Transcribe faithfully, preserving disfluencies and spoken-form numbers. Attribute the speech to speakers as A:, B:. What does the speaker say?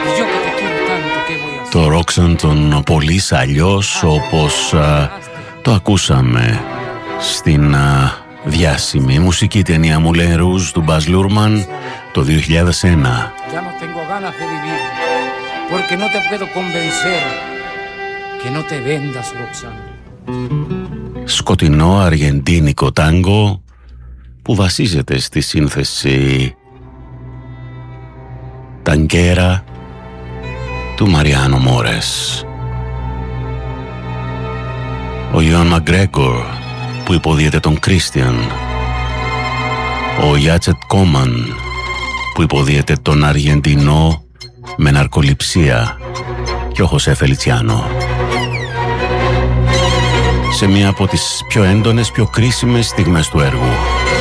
A: Το Roxanne των Police, αλλιώς όπως α, το ακούσαμε στην α, διάσημη μουσική ταινία Moulin Rouge του Baz Luhrmann το δύο χιλιάδες ένα. Σκοτεινό αργεντίνικο τάγκο που βασίζεται στη σύνθεση ταγκέρα του Μαριάνο Μόρες. Ο Ιωάν Μαγκρέγκορ που υποδίεται τον Κρίστιαν, ο Ιάτσετ Κόμαν που υποδίεται τον Αργεντινό με ναρκοληψία και ο Χωσέ Φελιτσιάνο. Σε μία από τις πιο έντονες, πιο κρίσιμες στιγμές του έργου.